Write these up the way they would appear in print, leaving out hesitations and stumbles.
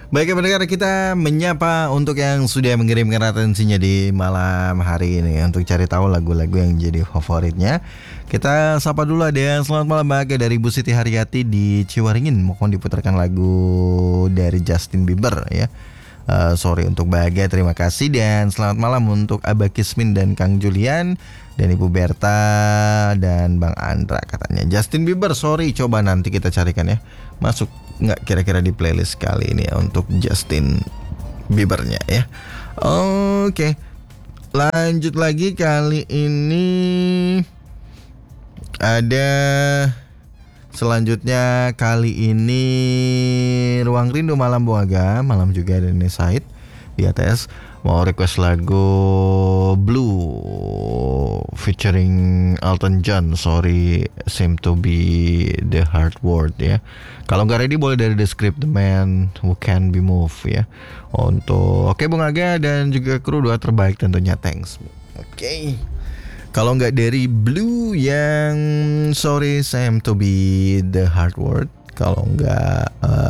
Baik pendengar, kita menyapa untuk yang sudah mengirimkan atensinya di malam hari ini untuk cari tahu lagu-lagu yang jadi favoritnya. Kita sapa dulu, ada yang selamat malam bahagia dari Bu Siti Haryati di Ciwaringin. Mohon diputarkan lagu dari Justin Bieber ya. Sorry untuk bahagia, terima kasih. Dan selamat malam untuk Abah Kismin dan Kang Julian dan Ibu Berta dan Bang Andra. Katanya Justin Bieber, sorry, coba nanti kita carikan ya. Masuk nggak kira-kira di playlist kali ini ya untuk Justin Biebernya ya. Oke, lanjut lagi. Kali ini ada selanjutnya, kali ini Ruang Rindu Malam Buaga. Malam juga ada Nene Said di atas mau request lagu Blue featuring Elton John. Sorry, seem to be the hard word ya. Kalau nggak ready boleh dari The Script, The Man Who Can Be Moved ya. Untuk Bung Aga dan juga kru doa terbaik tentunya, thanks. Oke. Kalau nggak dari Blue yang sorry seem to be the hard word. Kalau nggak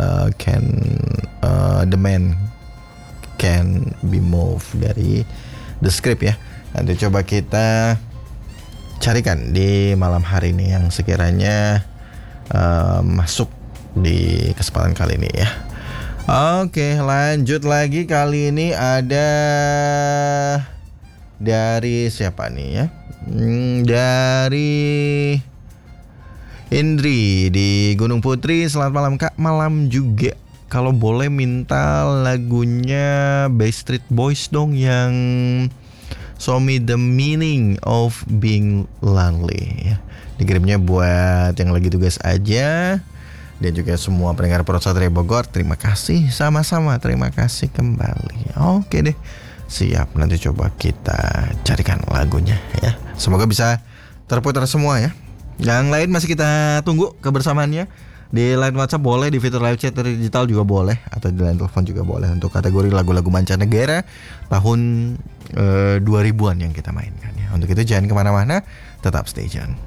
The Man Can Be Moved dari The Script ya. Nanti coba kita carikan di malam hari ini yang sekiranya masuk di kesempatan kali ini ya. Oke, lanjut lagi. Kali ini ada dari siapa nih ya? Dari Indri di Gunung Putri. Selamat malam Kak. Malam juga. Kalau boleh minta lagunya Backstreet Boys dong yang Show Me The Meaning of Being Lonely ya. Dikirimnya buat yang lagi tugas aja dan juga semua pendengar Pro Satria Bogor. Terima kasih, sama-sama terima kasih kembali. Oke deh, siap, nanti coba kita carikan lagunya ya. Semoga bisa terputar semua ya. Yang lain masih kita tunggu kebersamaannya. Di line WhatsApp boleh, di fitur live chat digital juga boleh, atau di line telepon juga boleh untuk kategori lagu-lagu mancanegara tahun 2000-an yang kita mainkan ya. Untuk itu jangan kemana-mana, tetap stay tune.